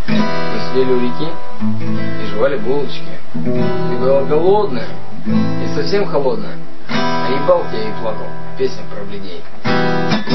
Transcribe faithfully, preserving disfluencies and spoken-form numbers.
Мы сидели у реки и жевали булочки. Ты была голодная и совсем холодная. А ебал я и плакал. Песня про бледей.